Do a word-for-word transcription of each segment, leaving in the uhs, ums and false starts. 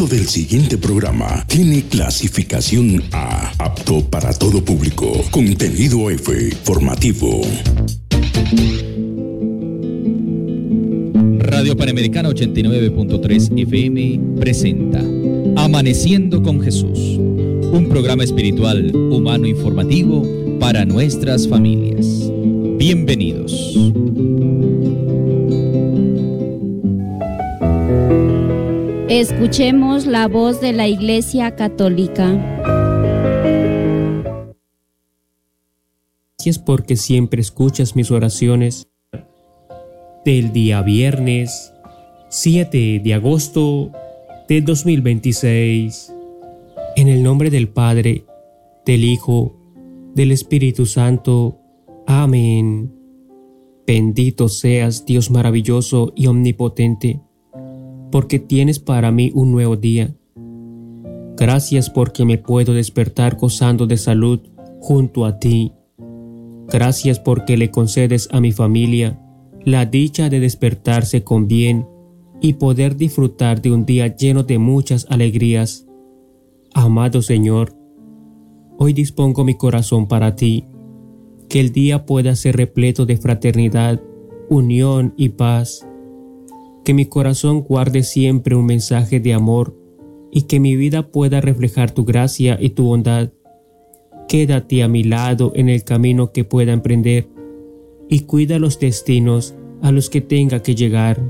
del siguiente programa tiene clasificación A, apto para todo público. Contenido F, formativo. Radio Panamericana ochenta y nueve punto tres F M presenta Amaneciendo con Jesús, un programa espiritual, humano, informativo para nuestras familias. Bienvenidos. Escuchemos la voz de la Iglesia Católica. Gracias porque siempre escuchas mis oraciones. Del día viernes siete de agosto de dos mil veintiséis. En el nombre del Padre, del Hijo, del Espíritu Santo. Amén. Bendito seas, Dios maravilloso y omnipotente, porque tienes para mí un nuevo día. Gracias porque me puedo despertar gozando de salud junto a ti. Gracias porque le concedes a mi familia la dicha de despertarse con bien y poder disfrutar de un día lleno de muchas alegrías. Amado Señor, hoy dispongo mi corazón para ti, que el día pueda ser repleto de fraternidad, unión y paz. Que mi corazón guarde siempre un mensaje de amor y que mi vida pueda reflejar tu gracia y tu bondad. Quédate a mi lado en el camino que pueda emprender y cuida los destinos a los que tenga que llegar.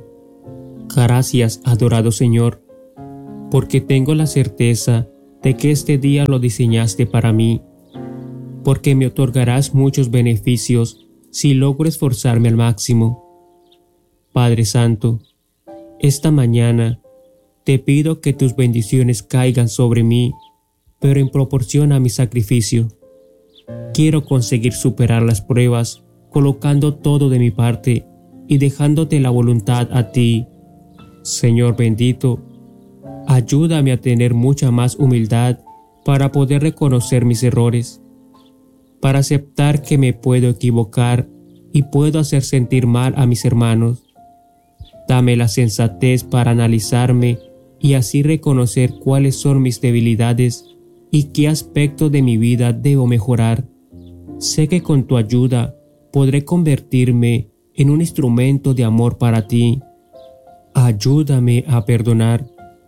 Gracias, adorado Señor, porque tengo la certeza de que este día lo diseñaste para mí, porque me otorgarás muchos beneficios si logro esforzarme al máximo. Padre Santo, esta mañana te pido que tus bendiciones caigan sobre mí, pero en proporción a mi sacrificio. Quiero conseguir superar las pruebas, colocando todo de mi parte y dejándote la voluntad a ti. Señor bendito, ayúdame a tener mucha más humildad para poder reconocer mis errores, para aceptar que me puedo equivocar y puedo hacer sentir mal a mis hermanos. Dame la sensatez para analizarme y así reconocer cuáles son mis debilidades y qué aspecto de mi vida debo mejorar. Sé que con tu ayuda podré convertirme en un instrumento de amor para ti. Ayúdame a perdonar,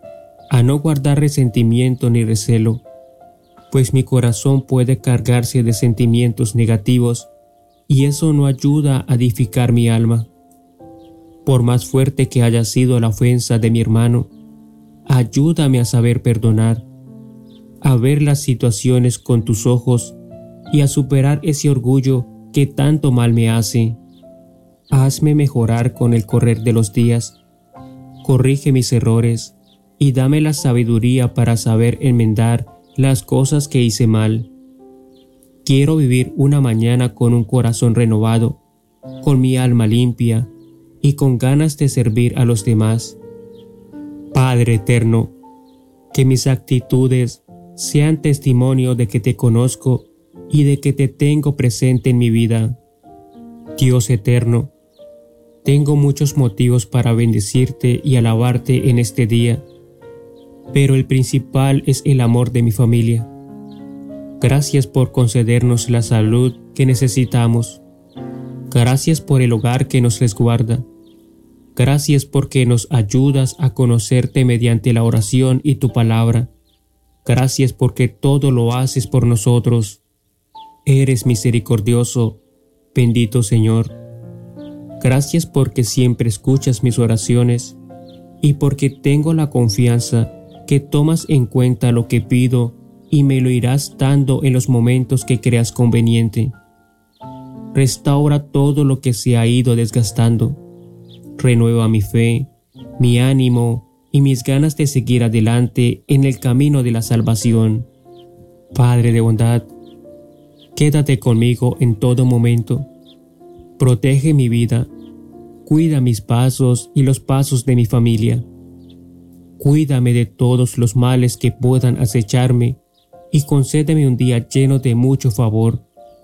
a no guardar resentimiento ni recelo, pues mi corazón puede cargarse de sentimientos negativos y eso no ayuda a edificar mi alma. Por más fuerte que haya sido la ofensa de mi hermano, ayúdame a saber perdonar, a ver las situaciones con tus ojos y a superar ese orgullo que tanto mal me hace. Hazme mejorar con el correr de los días, corrige mis errores y dame la sabiduría para saber enmendar las cosas que hice mal. Quiero vivir una mañana con un corazón renovado, con mi alma limpia y con ganas de servir a los demás. Padre eterno, que mis actitudes sean testimonio de que te conozco y de que te tengo presente en mi vida. Dios eterno, tengo muchos motivos para bendecirte y alabarte en este día, pero el principal es el amor de mi familia. Gracias por concedernos la salud que necesitamos. Gracias por el hogar que nos resguarda. Gracias porque nos ayudas a conocerte mediante la oración y tu palabra. Gracias porque todo lo haces por nosotros. Eres misericordioso, bendito Señor. Gracias porque siempre escuchas mis oraciones y porque tengo la confianza que tomas en cuenta lo que pido y me lo irás dando en los momentos que creas conveniente. Restaura todo lo que se ha ido desgastando. Renueva mi fe, mi ánimo y mis ganas de seguir adelante en el camino de la salvación. Padre de bondad, quédate conmigo en todo momento. Protege mi vida, cuida mis pasos y los pasos de mi familia. Cuídame de todos los males que puedan acecharme y concédeme un día lleno de mucho favor.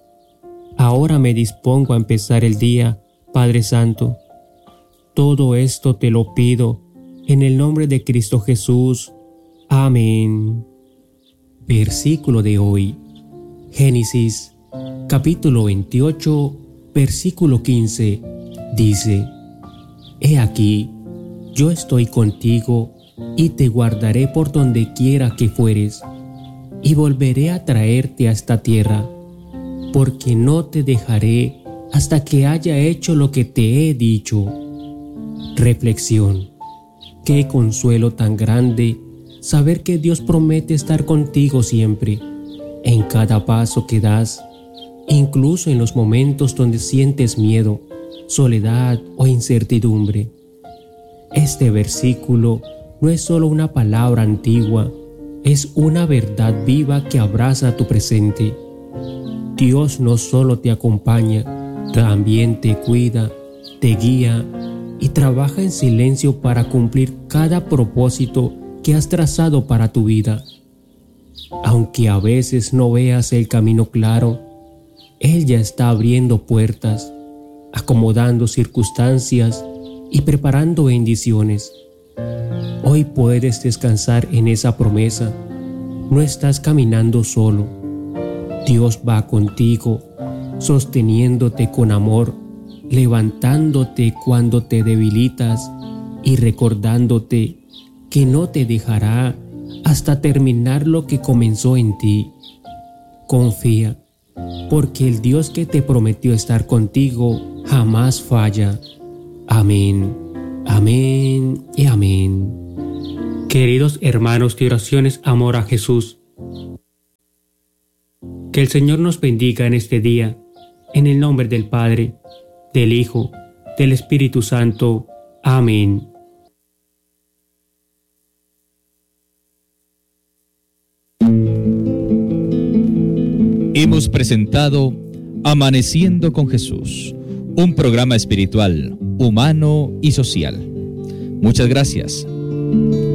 Ahora me dispongo a empezar el día, Padre Santo. Todo esto te lo pido en el nombre de Cristo Jesús. Amén. Versículo de hoy. Génesis, capítulo veintiocho, versículo quince. Dice: He aquí, yo estoy contigo y te guardaré por donde quiera que fueres, y volveré a traerte a esta tierra, porque no te dejaré hasta que haya hecho lo que te he dicho. Reflexión. Qué consuelo tan grande saber que Dios promete estar contigo siempre, en cada paso que das, incluso en los momentos donde sientes miedo, soledad o incertidumbre. Este versículo no es solo una palabra antigua, es una verdad viva que abraza tu presente. Dios no solo te acompaña, también te cuida, te guía y trabaja en silencio para cumplir cada propósito que has trazado para tu vida. Aunque a veces no veas el camino claro, Él ya está abriendo puertas, acomodando circunstancias y preparando bendiciones. Hoy puedes descansar en esa promesa. No estás caminando solo. Dios va contigo, sosteniéndote con amor, levantándote cuando te debilitas y recordándote que no te dejará hasta terminar lo que comenzó en ti. Confía, porque el Dios que te prometió estar contigo jamás falla. Amén, amén y amén. Queridos hermanos de oraciones Amor a Jesús, que el Señor nos bendiga en este día, en el nombre del Padre, del Hijo, del Espíritu Santo. Amén. Hemos presentado Amaneciendo con Jesús, un programa espiritual, humano y social. Muchas gracias.